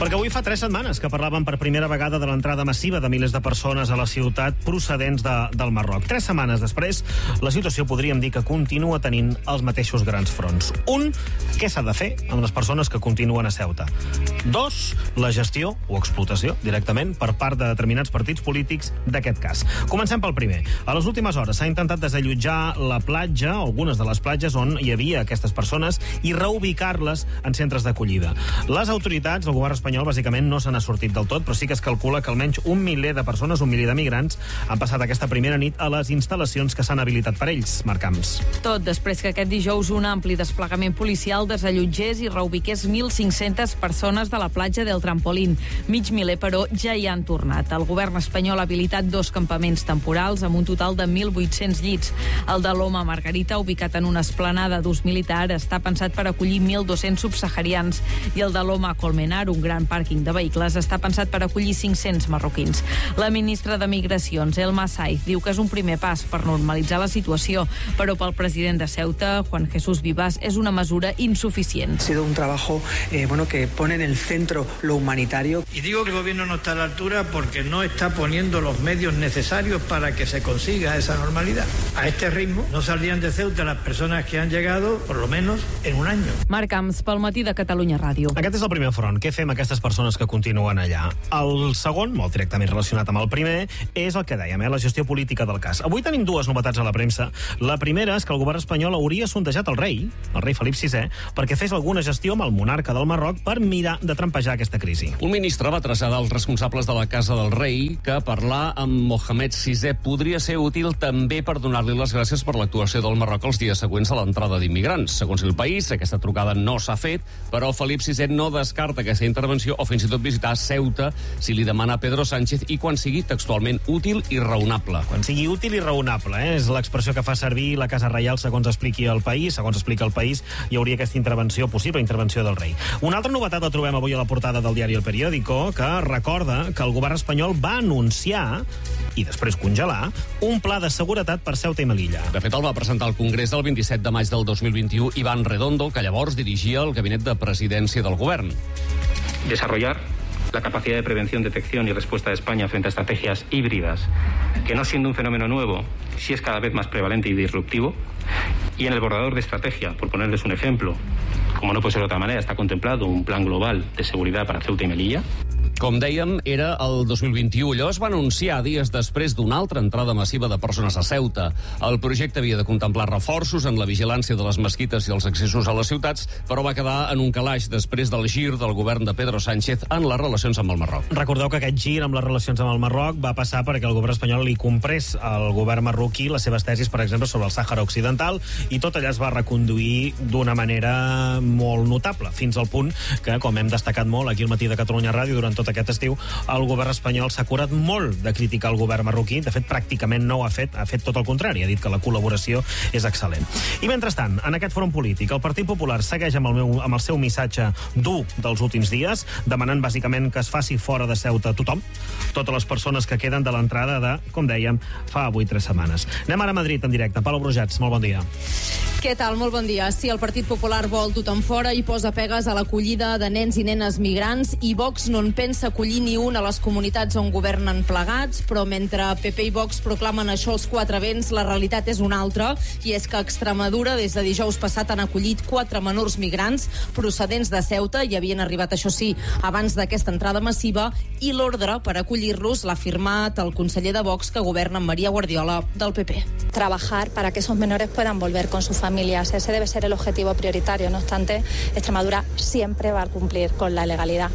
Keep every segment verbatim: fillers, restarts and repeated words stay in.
Perquè avui fa tres setmanes que parlàvem per primera vegada de l'entrada massiva de milers de persones a la ciutat procedents de, del Marroc. Tres setmanes després, la situació podríem dir que continua tenint els mateixos grans fronts. Un, què s'ha de fer amb les persones que continuen a Ceuta? Dos, la gestió o explotació directament per part de determinats partits polítics d'aquest cas. Comencem pel primer. A les últimes hores s'ha intentat desallotjar la platja, algunes de les platges on hi havia aquestes persones, i reubicar-les en centres d'acollida. Les autoritats del govern espanyol bàsicament no se n'ha sortit del tot, però sí que es calcula que almenys un miler de persones, un miler de migrants, han passat aquesta primera nit a les instal·lacions que s'han habilitat per ells. Marc Camps. Tot després que aquest dijous un ampli desplegament policial desallotgés i reubiqués mil cinc-centes persones de la platja del Trampolín. Mig miler, però, ja hi han tornat. El govern espanyol ha habilitat dos campaments temporals amb un total de mil vuit-cents llits. El de Loma Margarita, ubicat en una esplanada d'ús militar, està pensat per acollir mil dos-cents subsaharians, i el de Loma Colmenar, un gran pàrquing de vehicles, està pensat per acollir cinc-cents marroquins. La ministra de Migracions, Elma Saiz, diu que és un primer pas per normalitzar la situació, però pel president de Ceuta, Juan Jesús Vivas, és una mesura insuficient. Ha sido un trabajo eh, bueno, que pone en el centro lo humanitario. Y digo que el gobierno no está a la altura porque no está poniendo los medios necesarios para que se consiga esa normalidad. A este ritmo no saldrían de Ceuta las personas que han llegado, por lo menos, en un año. Marc Camps, pel Matí de Catalunya Ràdio. Aquest és el primer front. Què fem aquestes persones que continuen allà? El segon, molt directament relacionat amb el primer, és el que dèiem, eh, la gestió política del cas. Avui tenim dues novetats a la premsa. La primera és que el govern espanyol hauria sondejat el rei, el rei Felip sisè, perquè fes alguna gestió amb el monarca del Marroc per mirar de trampejar aquesta crisi. Un ministre va traslladar als responsables de la Casa del Rei que parlar amb Mohamed sisè podria ser útil també per donar-li les gràcies per l'actuació del Marroc els dies següents a l'entrada d'immigrants. Segons El País, aquesta trucada no s'ha fet, però Felip sisè no descarta aquesta intervenció o fins i tot visitar Ceuta si li demana Pedro Sánchez i quan sigui textualment útil i raonable. Quan sigui útil i raonable, eh? És l'expressió que fa servir la Casa Reial segons expliqui el País. Segons explica el País, hi hauria aquesta intervenció, possible intervenció del rei. Una altra novetat la trobem avui a la portada del diari El Periódico, que recorda que el govern espanyol va anunciar i després congelar un pla de seguretat per Ceuta i Melilla. De fet, el va presentar al Congrés el vint-i-set de maig del dos mil vint-i-u Iván Redondo, que llavors dirigia el gabinet de presidència del govern. Desarrollar la capacidad de prevención, detección y respuesta de España frente a estrategias híbridas, que no siendo un fenómeno nuevo, sí es cada vez más prevalente y disruptivo. Y en el borrador de estrategia, por ponerles un ejemplo, como no puede ser de otra manera, está contemplado un plan global de seguridad para Ceuta y Melilla. Com dèiem, era el dos mil vint-i-u. Allò es va anunciar dies després d'una altra entrada massiva de persones a Ceuta. El projecte havia de contemplar reforços en la vigilància de les mesquites i els accessos a les ciutats, però va quedar en un calaix després del gir del govern de Pedro Sánchez en les relacions amb el Marroc. Recordeu que aquest gir amb les relacions amb el Marroc va passar perquè el govern espanyol li comprés al govern marroquí les seves tesis, per exemple, sobre el Sàhara Occidental, i tot allà es va reconduir d'una manera molt notable, fins al punt que, com hem destacat molt aquí al Matí de Catalunya Ràdio durant tot aquest estiu, el govern espanyol s'ha curat molt de criticar el govern marroquí. De fet, pràcticament no ho ha fet, ha fet tot el contrari, ha dit que la col·laboració és excel·lent. I mentrestant, en aquest front polític, el Partit Popular segueix amb el, meu, amb el seu missatge dur dels últims dies, demanant bàsicament que es faci fora de Ceuta tothom, totes les persones que queden de l'entrada de, com dèiem, fa avui tres setmanes. Anem ara a Madrid en directe. Pau Brujats, molt bon dia. Què tal? Molt bon dia. Sí, el Partit Popular vol tothom fora i posa pegues a l'acollida de nens i nenes migrants, i Vox no en pensa acollir ni un a les comunitats on governen plegats, però mentre P P i Vox proclamen això als quatre vents, la realitat és una altra, i és que a Extremadura des de dijous passat han acollit quatre menors migrants procedents de Ceuta, i havien arribat, això sí, abans d'aquesta entrada massiva, i l'ordre per acollir-los l'ha firmat el conseller de Vox que governa, María Guardiola, del P P. Trabajar para que esos menores puedan volver con sus familias. Ese debe ser el objetivo prioritario. No obstante, Extremadura siempre va a cumplir con la legalidad.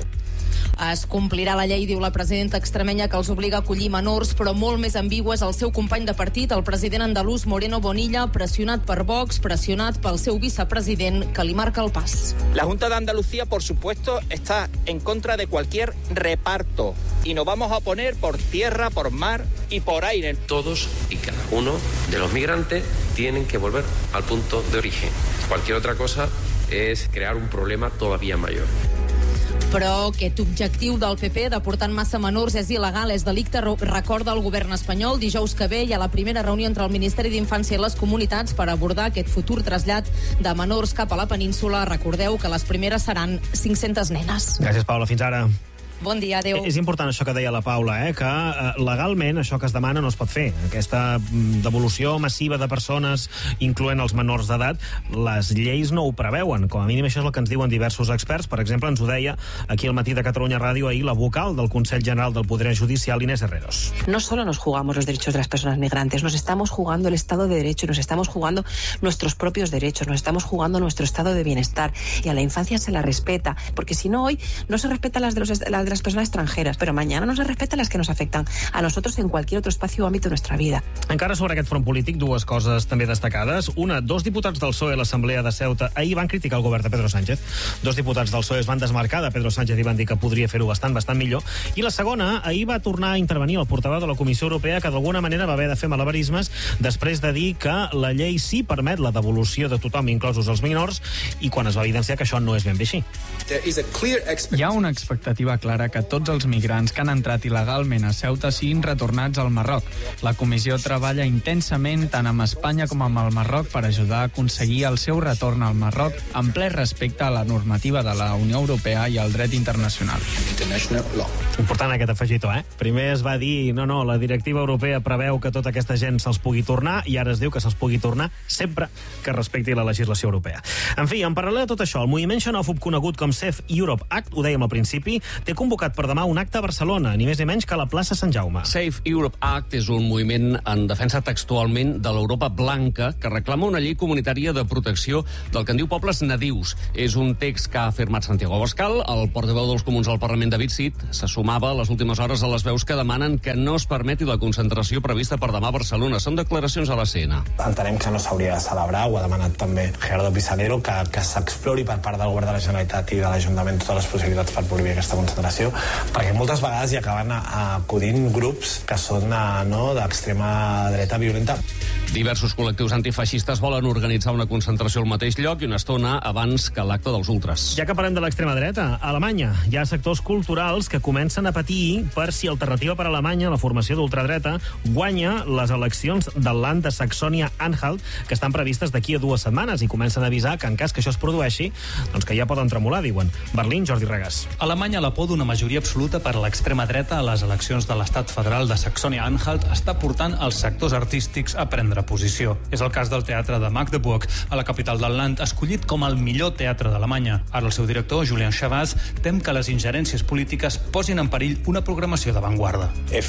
Es complirà la llei, diu la presidenta extremenya, que els obliga a acollir menors, però molt més ambigu és el seu company de partit, el president andalús Moreno Bonilla, pressionat per Vox, pressionat pel seu vicepresident, que li marca el pas. La Junta de Andalucía, por supuesto, está en contra de cualquier reparto y nos vamos a oponer por tierra, por mar y por aire. Todos y cada uno de los migrantes tienen que volver al punto de origen. Cualquier otra cosa es crear un problema todavía mayor. Però aquest objectiu del P P de portar en massa menors és il·legal, és delicte, recorda el govern espanyol. Dijous que ve hi ha la primera reunió entre el Ministeri d'Infància i les comunitats per abordar aquest futur trasllat de menors cap a la península. Recordeu que les primeres seran cinc-centes nenes. Gràcies, Paula. Fins ara. Bon dia, adéu. És important això que deia la Paula, eh? que eh, legalment això que es demana no es pot fer. Aquesta devolució massiva de persones, incloent els menors d'edat, les lleis no ho preveuen. Com a mínim això és el que ens diuen diversos experts. Per exemple, ens ho deia aquí al Matí de Catalunya Ràdio ahir la vocal del Consell General del Poder Judicial, Inés Herreros. No solo nos jugamos los derechos de las personas migrantes, nos estamos jugando el Estado de Derecho, nos estamos jugando nuestros propios derechos, nos estamos jugando nuestro estado de bienestar, y a la infancia se la respeta, porque si no, hoy no se respetan las de, los, las de las personas extranjeras, pero mañana no se respetan las que nos afectan a nosotros en cualquier otro espacio o ámbito de nuestra vida. Encara sobre aquest front polític, dues coses també destacades. Una, dos diputats del P S O E a l'Assemblea de Ceuta ahir van criticar el govern de Pedro Sánchez. Dos diputats del P S O E es van desmarcar de Pedro Sánchez i van dir que podria fer-ho bastant, bastant millor. I la segona, ahir va tornar a intervenir el portaveu de la Comissió Europea, que d'alguna manera va haver de fer malabarismes després de dir que la llei sí permet la devolució de tothom, inclosos els menors, i quan es va evidenciar que això no és ben bé així. Hi ha una expectativa clara que tots els migrants que han entrat il·legalment a Ceuta siguin retornats al Marroc. La comissió treballa intensament tant amb Espanya com amb el Marroc per ajudar a aconseguir el seu retorn al Marroc en ple respecte a la normativa de la Unió Europea i al dret internacional. Important aquest afegitó, eh? Primer es va dir, no, no, la directiva europea preveu que tota aquesta gent se'ls pugui tornar, i ara es diu que se'ls pugui tornar sempre que respecti la legislació europea. En fi, en paral·lel a tot això, el moviment xenòfob conegut com Safe Europe Act, ho dèiem al principi, té convocat per demà un acte a Barcelona, ni més ni menys que a la plaça Sant Jaume. Safe Europe Act és un moviment en defensa textualment de l'Europa blanca que reclama una llei comunitària de protecció del que en diu pobles nadius. És un text que ha firmat Santiago Abascal, el portaveu dels comuns al Parlament, David Cid, se sumava a les últimes hores a les veus que demanen que no es permeti la concentració prevista per demà a Barcelona. Són declaracions a la C N A. Entenem que no s'hauria de celebrar, ho ha demanat també Gerardo Pissanero, que, que s'explori per part del govern de la Generalitat i de l'Ajuntament totes les possibilitats per prohibir aquesta concentració, perquè moltes vegades hi acaben acudint grups que són no, d'extrema dreta violenta. Diversos col·lectius antifeixistes volen organitzar una concentració al mateix lloc i una estona abans que l'acte dels ultras. Ja que parlem de l'extrema dreta, a Alemanya hi ha sectors culturals que comencen a patir per si Alternativa per Alemanya, la formació d'ultradreta, guanya les eleccions del Land de Saxònia-Anhalt, que estan previstes d'aquí a dues setmanes, i comencen a avisar que en cas que això es produeixi, doncs que ja poden tremolar, diuen. Berlín, Jordi Regàs. Alemanya, la por d'una majoria absoluta per a l'extrema dreta a les eleccions de l'estat federal de Saxònia-Anhalt està portant els sectors artístics a prendre posició. És el cas del teatre de Magdeburg, a la capital del Land, escollit com el millor teatre d'Alemanya. Ara el seu director, Julian Chavaz, tem que les ingerències polítiques posin en perill una programació d'avantguarda.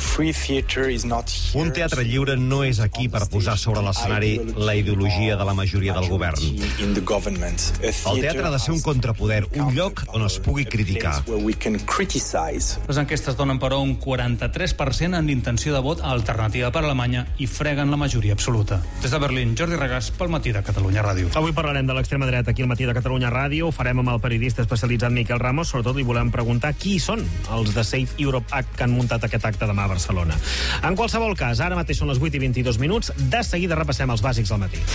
Un teatre lliure no és aquí per posar sobre l'escenari la ideologia de la majoria del govern. El teatre ha de ser un contrapoder, un lloc on es pugui criticar. Les enquestes donen, però, un quaranta-tres per cent en intenció de vot a Alternativa per Alemanya i freguen la majoria absoluta. Des de Berlín, Jordi Regàs, pel Matí de Catalunya Ràdio. Avui parlarem de l'extrema dreta aquí al Matí de Catalunya Ràdio. Ho farem amb el periodista especialitzat Miquel Ramos. Sobretot li volem preguntar qui són els de Safe Europe Act que han muntat aquest acte demà a Barcelona. En qualsevol cas, ara mateix són les vuit i vint-i-dos minuts. De seguida repassem els bàsics del matí.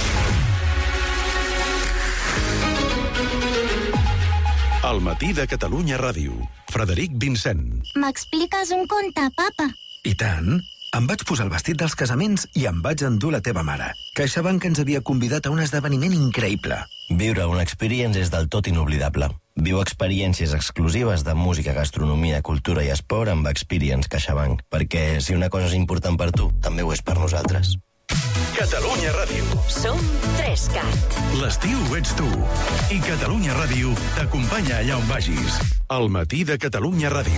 Al Matí de Catalunya Ràdio. Frederic Vincent. M'expliques un conte, papa? I tant. Em vaig posar el vestit dels casaments i em vaig endur la teva mare. CaixaBank ens havia convidat a un esdeveniment increïble. Viure una experience és del tot inoblidable. Viu experiències exclusives de música, gastronomia, cultura i esport amb Experience CaixaBank. Perquè si una cosa és important per tu, també ho és per nosaltres. Catalunya Ràdio. Som Trescat. L'estiu ets tu. I Catalunya Ràdio t'acompanya allà on vagis. Al Matí de Catalunya Ràdio.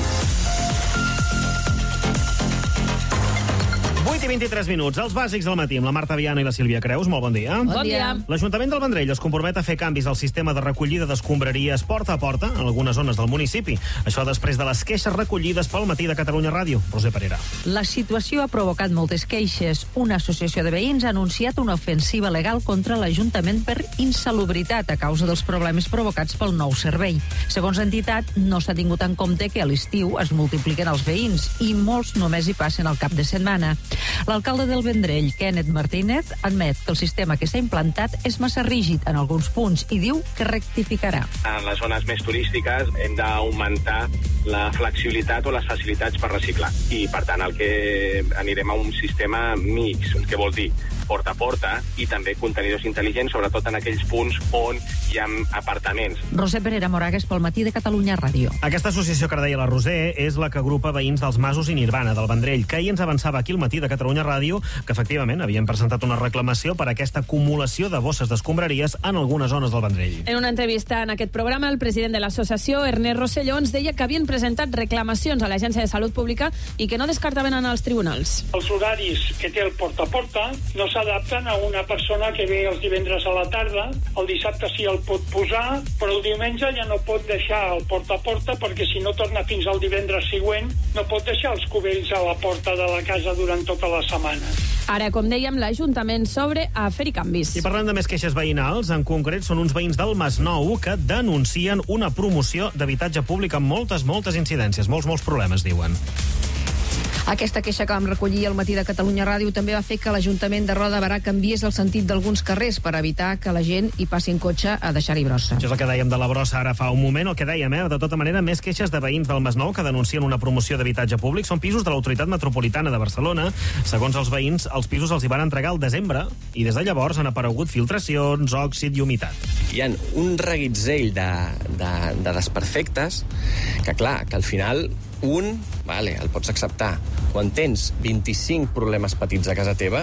vuit i vint-i-tres minuts, els bàsics del matí amb la Marta Viana i la Sílvia Creus. Molt bon dia. Bon dia. L'Ajuntament del Vendrell es compromet a fer canvis al sistema de recollida d'escombraries porta a porta en algunes zones del municipi. Això després de les queixes recollides pel Matí de Catalunya Ràdio. Roser Parera. La situació ha provocat moltes queixes. Una associació de veïns ha anunciat una ofensiva legal contra l'Ajuntament per insalubritat a causa dels problemes provocats pel nou servei. Segons l'entitat, no s'ha tingut en compte que a l'estiu es multipliquen els veïns i molts només hi passen al cap de setmana. L'alcalde del Vendrell, Kenneth Martínez, admet que el sistema que s'ha implantat és massa rígid en alguns punts i diu que rectificarà. En les zones més turístiques hem d'augmentar la flexibilitat o les facilitats per reciclar. I, per tant, el que anirem a un sistema mix, que vol dir porta a porta i també contenidors intel·ligents, sobretot en aquells punts on hi ha apartaments. Roser Perera Moragues pel Matí de Catalunya Ràdio. Aquesta associació que ara deia la Roser és la que agrupa veïns dels Masos i Nirvana, del Vendrell, que ahir ens avançava aquí al Matí de Catalunya Ràdio que efectivament havien presentat una reclamació per aquesta acumulació de bosses d'escombraries en algunes zones del Vendrell. En una entrevista en aquest programa, el president de l'associació, Ernest Rosselló, ens deia que havien presentat reclamacions a l'Agència de Salut Pública i que no descartaven anar als tribunals. Els horaris que té el porta a porta no s'adapten a una persona que ve els divendres a la tarda, el dissabte sí el pot posar, però el diumenge ja no pot deixar el porta a porta perquè si no torna fins al divendres següent no pot deixar els cubells a la porta de la casa durant tota la setmana. Ara, com dèiem, l'Ajuntament s'obre a fer-hi canvis. I parlant de més queixes veïnals, en concret són uns veïns del Masnou que denuncien una promoció d'habitatge públic amb moltes, moltes incidències, molts, molts problemes, diuen. Aquesta queixa que vam recollir al Matí de Catalunya Ràdio també va fer que l'Ajuntament de Roda de Berà canviés el sentit d'alguns carrers per evitar que la gent hi passi en cotxe a deixar-hi brossa. Això és el que dèiem de la brossa ara fa un moment, el que dèiem, eh? De tota manera, més queixes de veïns del Masnou que denuncien una promoció d'habitatge públic. Són pisos de l'Autoritat Metropolitana de Barcelona. Segons els veïns, els pisos els hi van entregar al desembre i des de llavors han aparegut filtracions, òxid i humitat. Hi ha un reguitzell de, de, de desperfectes que, clar, que al final un, vale, el pots acceptar. Quan tens vint-i-cinc problemes petits a casa teva,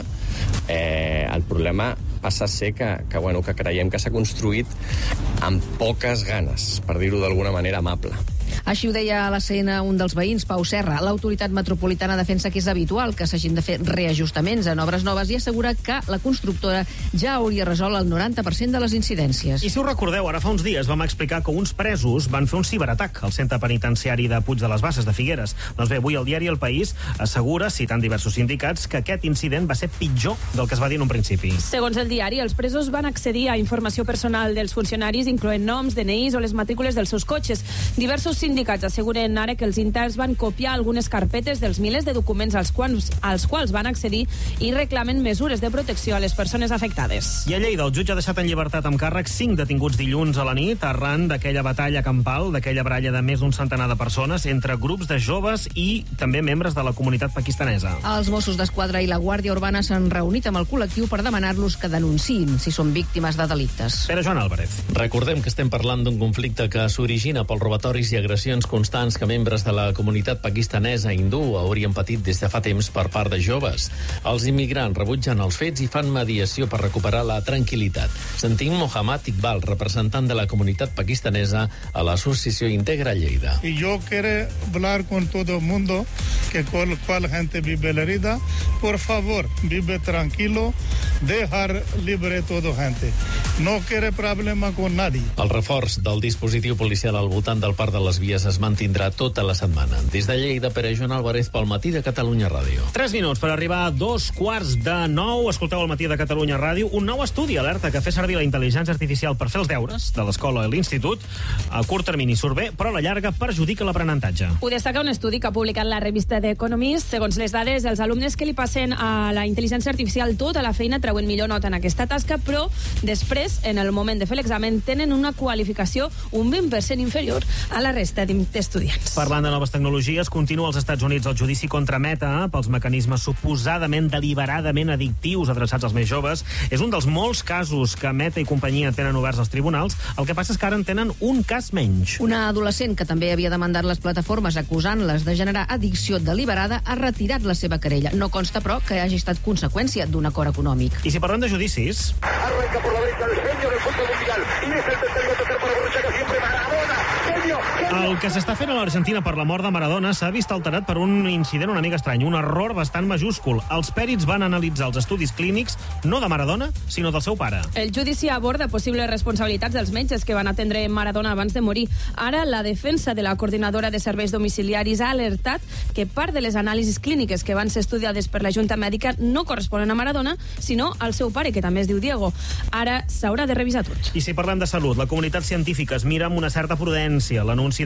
eh, el problema passa a ser que, que, bueno, que creiem que s'ha construït amb poques ganes, per dir-ho d'alguna manera amable. Així ho deia a la C N un dels veïns, Pau Serra. L'Autoritat Metropolitana defensa que és habitual que s'hagin de fer reajustaments en obres noves i assegura que la constructora ja hauria resolt el noranta per cent de les incidències. I si us recordeu, ara fa uns dies vam explicar que uns presos van fer un ciberatac al centre penitenciari de Puig de les Basses, de Figueres. Doncs bé, avui el diari El País assegura, citant diversos sindicats, que aquest incident va ser pitjor del que es va dir en un principi. Segons el diari, els presos van accedir a informació personal dels funcionaris, incloent noms, D N Is o les matrícules dels seus cotxes. Diversos sindicats asseguren ara que els interns van copiar algunes carpetes dels milers de documents als quals, als quals van accedir i reclamen mesures de protecció a les persones afectades. I a Lleida, el jutge ha deixat en llibertat amb càrrec cinc detinguts dilluns a la nit arran d'aquella batalla campal, d'aquella baralla de més d'un centenar de persones entre grups de joves i també membres de la comunitat pakistanesa. Els Mossos d'Esquadra i la Guàrdia Urbana s'han reunit amb el col·lectiu per demanar-los que denunciïn si són víctimes de delictes. Pere Joan Álvarez. Recordem que estem parlant d'un conflicte que s'origina pels robatoris i agressions constants que membres de la comunitat pakistanesa hindú haurien patit des de fa temps per part de joves. Els immigrants rebutgen els fets i fan mediació per recuperar la tranquil·litat. Sentim Mohammad Iqbal, representant de la comunitat pakistanesa a l'associació Integra Lleida. Y yo quiero hablar con todo el mundo, que cual, cual gente vive la herida, por favor, vive tranquilo, dejar libre todo gente. No quiere problema con nadie. El reforç del dispositiu policial al voltant del Parc de les Vies es mantindrà tota la setmana. Des de Lleida, Pere Joan Álvarez pel Matí de Catalunya Ràdio. Tres minuts per arribar a dos quarts de nou. Escolteu el Matí de Catalunya Ràdio. Un nou estudi alerta que fer servir la intel·ligència artificial per fer els deures de l'escola i l'institut a curt termini surt bé, però a la llarga perjudica l'aprenentatge. Ho destaca un estudi que ha publicat la revista The Economist. Segons les dades, els alumnes que li passen a la intel·ligència artificial tota la feina treuen millor nota en aquesta tasca, però després, en el moment de fer l'examen, tenen una qualificació un vint per cent inferior a la resta d'estudiants. Parlant de noves tecnologies, continua als Estats Units el judici contra Meta pels mecanismes suposadament deliberadament addictius adreçats als més joves. És un dels molts casos que Meta i companyia tenen oberts als tribunals. El que passa és que ara en tenen un cas menys. Una adolescent que també havia demandat les plataformes acusant-les de generar addicció deliberada ha retirat la seva querella. No consta, però, que hagi estat conseqüència d'un acord econòmic. I si parlem de judicis... Arranca por la derecha el genio del fútbol mundial y es el tercero a tocar para Borruchaga siempre Maradona. Genio, genio. El que s'està fent a l'Argentina per la mort de Maradona s'ha vist alterat per un incident una mica estrany, un error bastant majúscul. Els pèrits van analitzar els estudis clínics no de Maradona, sinó del seu pare. El judici aborda possibles responsabilitats dels metges que van atendre Maradona abans de morir. Ara, la defensa de la coordinadora de serveis domiciliaris ha alertat que part de les anàlisis clíniques que van ser estudiades per la Junta Mèdica no corresponen a Maradona, sinó al seu pare, que també es diu Diego. Ara s'haurà de revisar tot. I si parlem de salut, la comunitat científica es mira amb una certa prudència l'anunci d'aquest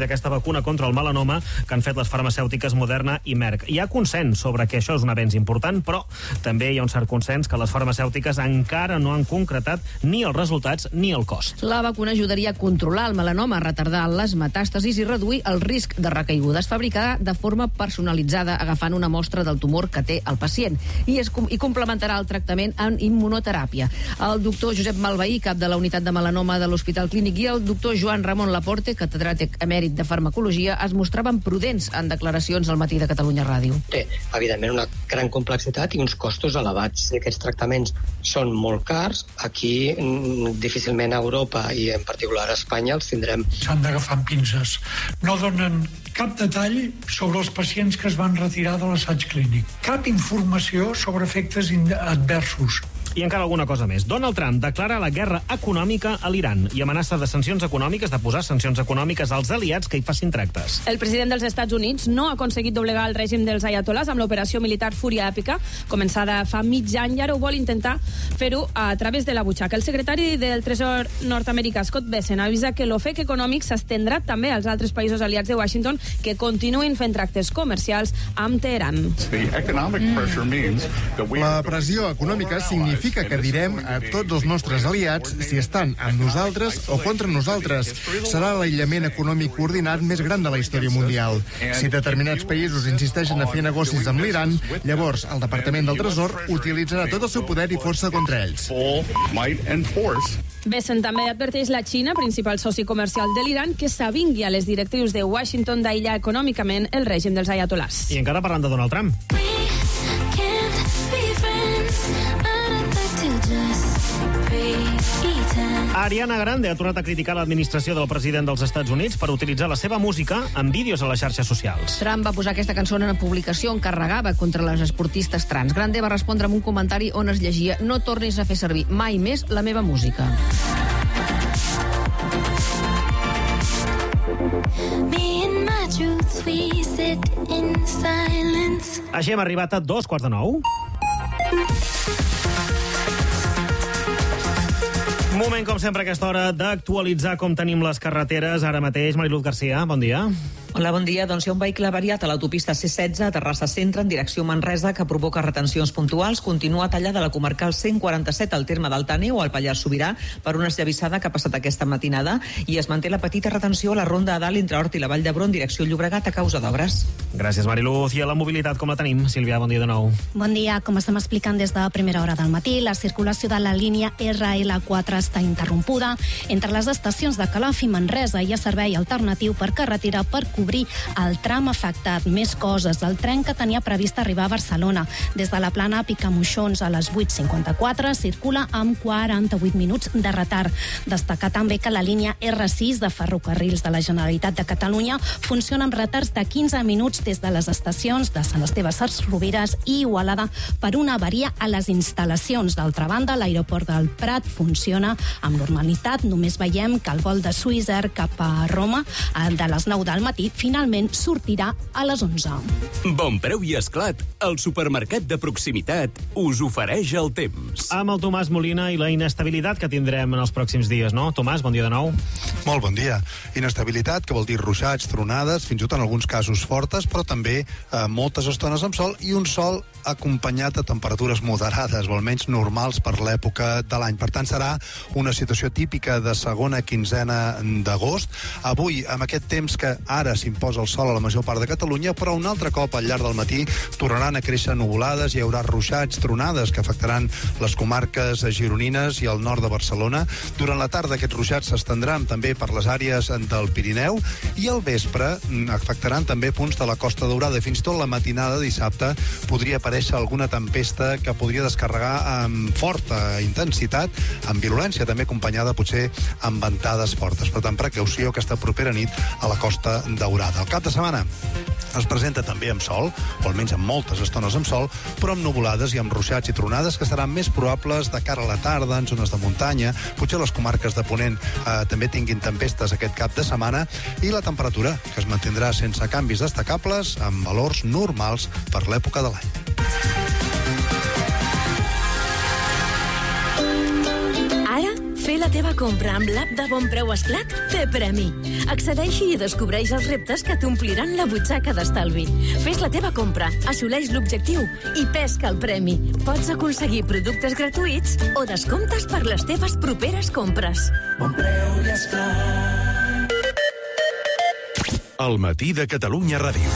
aquesta vacuna contra el melanoma que han fet les farmacèutiques Moderna i Merck. Hi ha consens sobre que això és un avenç important, però també hi ha un cert consens que les farmacèutiques encara no han concretat ni els resultats ni el cost. La vacuna ajudaria a controlar el melanoma, retardar les metàstasis i reduir el risc de recaiguda. Es fabricarà de forma personalitzada, agafant una mostra del tumor que té el pacient, i, es, i complementarà el tractament amb immunoteràpia. El doctor Josep Malveí, cap de la unitat de melanoma de l'Hospital Clínic, i el doctor Joan Ramon Laporte, catedràtic emèrit de farmacologia, es mostraven prudents en declaracions al Matí de Catalunya Ràdio. Té, evidentment, una gran complexitat i uns costos elevats. Aquests tractaments són molt cars. Aquí, difícilment a Europa i en particular a Espanya els tindrem. S'han d'agafar amb pinces. No donen cap detall sobre els pacients que es van retirar de l'assaig clínic. Cap informació sobre efectes adversos. I encara alguna cosa més. Donald Trump declara la guerra econòmica a l'Iran i amenaça de sancions econòmiques, de posar sancions econòmiques als aliats que hi facin tractes. El president dels Estats Units no ha aconseguit doblegar el règim dels ayatolás amb l'operació militar Fúria Èpica, començada fa mig any, i ara ho vol intentar fer-ho a través de la butxaca. El secretari del Tresor nord-americà, Scott Bessent, avisa que l'ofec econòmic s'estendrà també als altres països aliats de Washington que continuïn fent tractes comercials amb Teheran. La pressió econòmica significa que direm a tots els nostres aliats si estan amb nosaltres o contra nosaltres. Serà l'aïllament econòmic coordinat més gran de la història mundial. Si determinats països insisteixen a fer negocis amb l'Iran, llavors el Departament del Tresor utilitzarà tot el seu poder i força contra ells. Bessent també adverteix la Xina, principal soci comercial de l'Iran, que s'avingui a les directrius de Washington d'aïllar econòmicament el règim dels ayatolás. I encara parlant de Donald Trump. Ariana Grande ha tornat a criticar l'administració del president dels Estats Units per utilitzar la seva música en vídeos a les xarxes socials. Trump va posar aquesta cançó en una publicació on carregava contra les esportistes trans. Grande va respondre amb un comentari on es llegia: "No tornis a fer servir mai més la meva música". Així hem arribat a dos quarts de nou. Moment, com sempre, a aquesta hora d'actualitzar com tenim les carreteres. Ara mateix, Mariluz García, bon dia. Hola, bon dia. Doncs hi ha un vehicle avariat a l'autopista C setze a Terrassa Centre en direcció Manresa que provoca retencions puntuals. Continua tallada la comarcal cent quaranta-set al terme d'Altàneu, al Pallars Sobirà, per una esllavissada que ha passat aquesta matinada, i es manté la petita retenció a la ronda a dalt entre Hort i la Vall d'Hebron, direcció Llobregat, a causa d'obres. Gràcies, Mariluz. I a la mobilitat, com la tenim? Sílvia, bon dia de nou. Bon dia. Com estem explicant des de primera hora del matí, la circulació de la línia R L quatre està interrompuda. Entre les estacions de Calaf i Manresa hi ha servei alternatiu per carretera per cobrir el tram afectat. Més coses. El tren que tenia previst arribar a Barcelona des de la plana Picamoixons a les vuit cinquanta-quatre circula amb quaranta-vuit minuts de retard. Destacar també que la línia R sis de Ferrocarrils de la Generalitat de Catalunya funciona amb retards de quinze minuts des de les estacions de Sant Esteve Sesrovires i Igualada per una avaria a les instal·lacions. D'altra banda, l'aeroport del Prat funciona amb normalitat. Només veiem que el vol de Swissair cap a Roma de les nou del matí finalment sortirà a les onze. Bon preu i esclat. El supermercat de proximitat us ofereix el temps. Amb el Tomàs Molina i la inestabilitat que tindrem en els pròxims dies, no? Tomàs, bon dia de nou. Molt bon dia. Inestabilitat, que vol dir ruixats, tronades, fins i tot en alguns casos fortes, però també eh, moltes estones amb sol i un sol acompanyat de temperatures moderades, o almenys normals per l'època de l'any. Per tant, serà una situació típica de segona quinzena d'agost. Avui, amb aquest temps que ara s'imposa el sol a la major part de Catalunya, però un altre cop al llarg del matí tornaran a créixer nuvolades, hi haurà ruixats, tronades que afectaran les comarques gironines i el nord de Barcelona. Durant la tarda aquests ruixats s'estendran també per les àrees del Pirineu i al vespre afectaran també punts de la Costa Daurada. Fins i tot la matinada de dissabte podria aparèixer alguna tempesta que podria descarregar amb forta intensitat, amb virulència també acompanyada potser amb ventades fortes. Per tant, precaució aquesta propera nit a la Costa Daurada. El cap de setmana es presenta també amb sol, o almenys amb moltes estones amb sol, però amb nuvolades i amb ruixats i tronades que seran més probables de cara a la tarda en zones de muntanya. Potser les comarques de Ponent eh, també tinguin tempestes aquest cap de setmana, i la temperatura, que es mantindrà sense canvis destacables, amb valors normals per l'època de l'any. Ara, fer Fer la teva compra amb l'app de Bon Preu Esclat té premi. Accedeix-hi i descobreix els reptes que t'ompliran la butxaca d'estalvi. Fes la teva compra, assoleix l'objectiu i pesca el premi. Pots aconseguir productes gratuïts o descomptes per les teves properes compres. Bon Preu i Esclat. El matí de Catalunya Ràdio.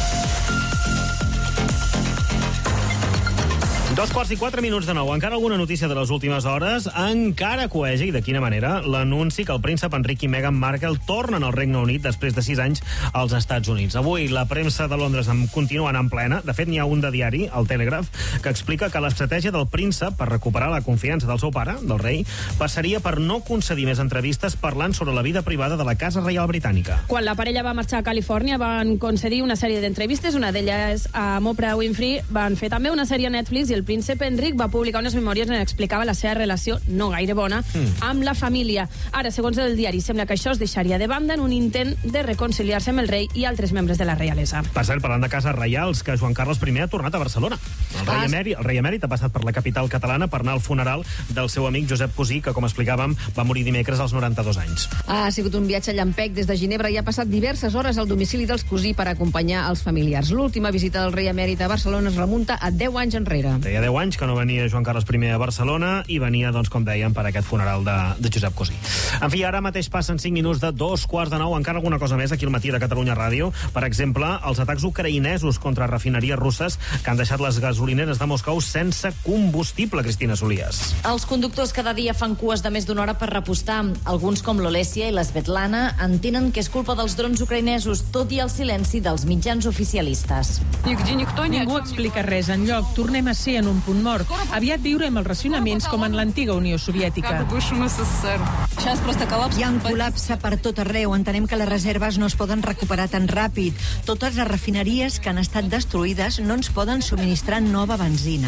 Dos quarts i quatre minuts de nou. Encara alguna notícia de les últimes hores? Encara coeja, i de quina manera, l'anunci que el príncep Enric i Meghan Markle tornen al Regne Unit després de sis anys als Estats Units. Avui la premsa de Londres en continua anant plena. De fet, n'hi ha un de diari, el Telegraph, que explica que l'estratègia del príncep per recuperar la confiança del seu pare, del rei, passaria per no concedir més entrevistes parlant sobre la vida privada de la Casa Reial Britànica. Quan la parella va marxar a Califòrnia van concedir una sèrie d'entrevistes, una d'elles a Oprah Winfrey, van fer també una sèrie a Netflix i el príncep Enric va publicar unes memòries on explicava la seva relació no gaire bona mm. amb la família. Ara, segons el diari, sembla que això es deixaria de banda en un intent de reconciliar-se amb el rei i altres membres de la reialesa. Per cert, parlant de cases reials, que Joan Carles I ha tornat a Barcelona. El rei, ah, emèrit, el rei emèrit ha passat per la capital catalana per anar al funeral del seu amic Josep Cosí, que, com explicàvem, va morir dimecres als noranta-dos anys. Ha sigut un viatge llampec des de Ginebra i ha passat diverses hores al domicili dels Cosí per acompanyar els familiars. L'última visita del rei emèrit a Barcelona es remunta a deu anys enrere. Deia deu anys que no venia Joan Carles I a Barcelona i venia, doncs, com dèiem, per aquest funeral de, de Josep Cosí. En fi, ara mateix passen cinc minuts de dos quarts de nou. Encara alguna cosa més aquí al matí de Catalunya Ràdio. Per exemple, els atacs ucraïnesos contra refineries russes que han deixat les gasolineres de Moscou sense combustible, Cristina Solias. Els conductors cada dia fan cues de més d'una hora per repostar. Alguns, com l'Olèsia i l'Svetlana, entenen que és culpa dels drons ucraïnesos, tot i el silenci dels mitjans oficialistes. Ningú explica res enlloc. Tornem a ser en un punt mort. Aviat viurem els racionaments com en l'antiga Unió Soviètica. Hi ha un col·lapse per tot arreu. Entenem que les reserves no es poden recuperar tan ràpid. Totes les refineries que han estat destruïdes no ens poden subministrar nova benzina.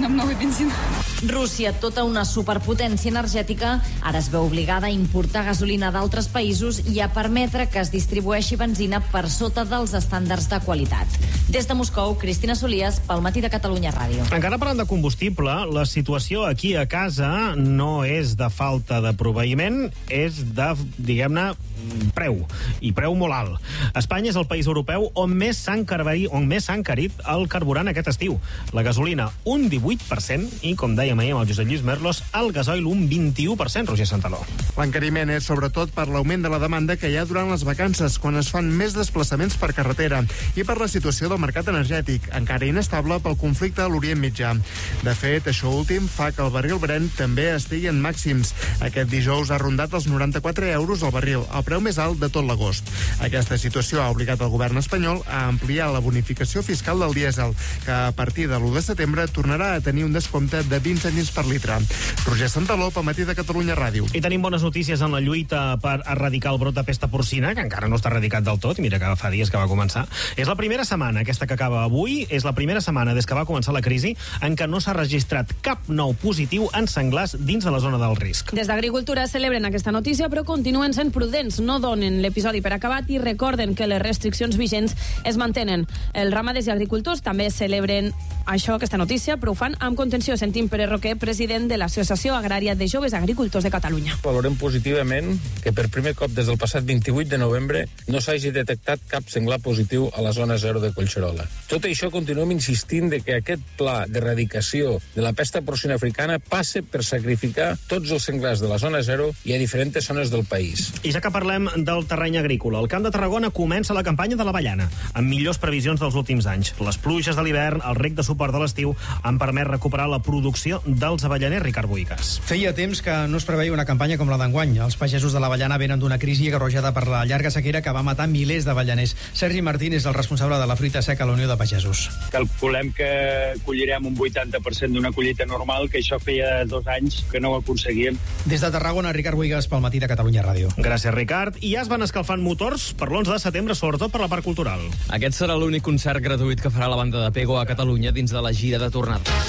Rússia, tota una superpotència energètica, ara es veu obligada a importar gasolina d'altres països i a permetre que es distribueixi benzina per sota dels estàndards de qualitat. Des de Moscou, Cristina Solias, pel Matí de Catalunya Ràdio. Encara parlant de combustible, la situació aquí a casa no és de falta de proveïment, és de, diguem-ne, preu, i preu molt alt. Espanya és el país europeu on més s'ha encarit, on més s'ha encarit el carburant aquest estiu. La gasolina, un divuit per cent, i, com dèiem ahir amb el Josep Lluís Merlos, el gasoil, un vint-i-u per cent, Roger Santaló. L'encariment és sobretot per l'augment de la demanda que hi ha durant les vacances, quan es fan més desplaçaments per carretera, i per la situació del mercat energètic, encara inestable pel conflicte a l'Orient Mitjà. De fet, això últim fa que el barril Brent també estigui en màxims. Aquest dijous ha rondat els noranta-quatre euros al barril, el preu més alt de tot l'agost. Aquesta situació ha obligat el govern espanyol a ampliar la bonificació fiscal del dièsel, que a partir de l'u de setembre tornarà a tenir un descompte de vint cèntims per litre. Roger Santaló, pel Matí de Catalunya Ràdio. I tenim bones notícies en la lluita per erradicar el brot de pesta porcina, que encara no està erradicat del tot, i mira que fa dies que va començar. És la primera setmana, aquesta que acaba avui, és la primera setmana des que va començar la crisi en què no s'ha registrat cap nou positiu en senglars dins de la zona del risc. Des d'Agricultura celebren aquesta notícia, però continuen sent prudents, no donen l'episodi per acabat i recorden que les restriccions vigents es mantenen. Els ramaders i agricultors també celebren això, aquesta notícia, però ho fan amb contenció. Sentim Pere Roquer, president de l'Associació Agrària de Joves Agricultors de Catalunya. Valorem positivament que per primer cop des del passat vint-i-vuit de novembre no s'hagi detectat cap senglar positiu a la zona zero de Collserola. Tot això continuem insistint de que aquest pla d'erradicació de la pesta porcina africana passe per sacrificar tots els senglars de la zona zero i a diferents zones del país. I ja que parlem del terreny agrícola, el Camp de Tarragona comença la campanya de l'avellana, amb millors previsions dels últims anys. Les pluges de l'hivern, el rec de suport de l'estiu, han permès recuperar la producció dels avellaners, Ricard Boigas. Feia temps que no es preveia una campanya com la d'enguany. Els pagesos de l'avellana venen d'una crisi agarrojada per la llarga sequera que va matar milers d'avellaners. Sergi Martín és el responsable de la fruita seca a la Unió de Pagesos. Calculem que collirem un vuitanta per cent d'una collita normal, que això feia dos anys que no ho aconseguíem. Des de Tarragona, Ricard Boigas, pel Matí de Catalunya Ràdio. Gràcies, Ricard. I ja es van escalfant motors per l'onze de setembre, sobretot per la part cultural. Aquest serà l'únic concert gratuït que farà la banda de Pego a Catalunya dins de la gira de tornada.